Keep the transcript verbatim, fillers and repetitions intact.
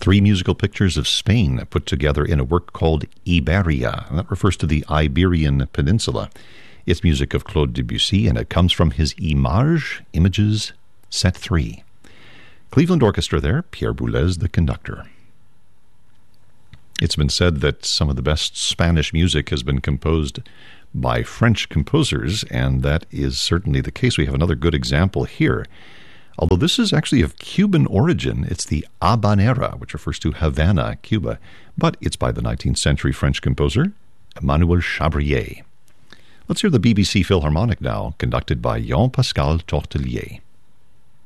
three musical pictures of Spain put together in a work called Iberia, and that refers to the Iberian Peninsula. It's music of Claude Debussy, and it comes from his Images, Images, Set three. Cleveland Orchestra there, Pierre Boulez, the conductor. It's been said that some of the best Spanish music has been composed by French composers, and that is certainly the case. We have another good example here. Although this is actually of Cuban origin, it's the Habanera, which refers to Havana, Cuba, but it's by the nineteenth century French composer, Emmanuel Chabrier. Let's hear the B B C Philharmonic now, conducted by Jean-Pascal Tortelier.